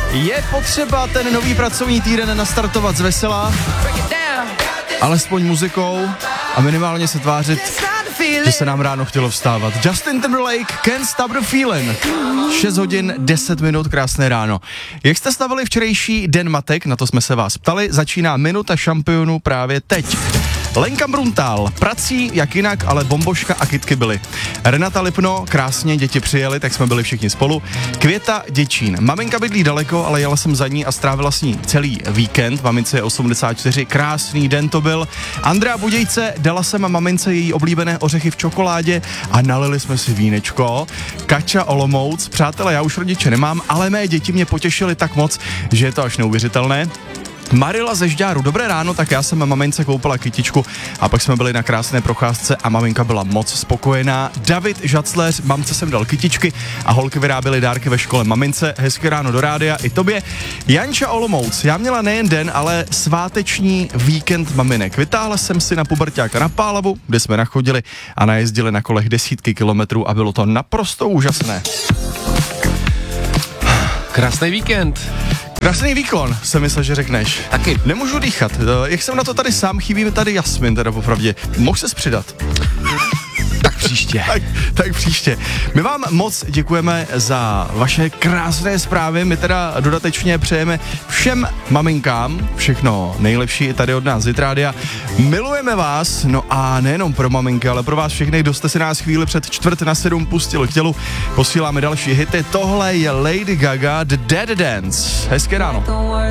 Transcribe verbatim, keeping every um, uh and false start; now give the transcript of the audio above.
Je potřeba ten nový pracovní týden nastartovat z vesela, alespoň muzikou a minimálně se tvářit, že se nám ráno chtělo vstávat. Justin Timberlake, Can't Stop the Feeling. šest hodin, deset minut, krásné ráno. Jak jste stavili včerejší den matek, na to jsme se vás ptali, začíná minuta šampionů právě teď. Lenka Bruntál, prací, jak jinak, ale bomboška a kytky byly. Renata Lipno, krásně, děti přijeli, tak jsme byli všichni spolu. Květa Děčín, maminka bydlí daleko, ale jela jsem za ní a strávila s ní celý víkend, mamince je osmdesát čtyři, krásný den to byl. Andrea Budějce, dala jsem mamince její oblíbené ořechy v čokoládě a nalili jsme si vínečko. Kača Olomouc, přátelé, já už rodiče nemám, ale mé děti mě potěšily tak moc, že je to až neuvěřitelné. Marila ze Žďáru, dobré ráno, tak já jsem mamince koupila kytičku a pak jsme byli na krásné procházce a maminka byla moc spokojená. David Žacléř, mamce jsem dal kytičky a holky vyráběly dárky ve škole mamince. Hezké ráno do rádia i tobě. Janča Olomouc, já měla nejen den, ale sváteční víkend maminek. Vytáhla jsem si na puberťáka na Pálavu, kde jsme nachodili a najezdili na kolech desítky kilometrů a bylo to naprosto úžasné. Krásný víkend. Krásný výkon, jsem myslel, že řekneš. Taky. Nemůžu dýchat. Jak jsem na to tady sám, chybí mi tady Jasmin, teda popravdě. Mohl ses přidat? Tak příště. tak, tak příště. My vám moc děkujeme za vaše krásné zprávy. My teda dodatečně přejeme všem maminkám všechno nejlepší i tady od nás z Rádia. Milujeme vás, no a nejenom pro maminky, ale pro vás všechny, kdo jste si nás chvíli před čtvrt na sedm pustili k tělu. Posíláme další hity. Tohle je Lady Gaga, The Dead Dance. Hezké ráno.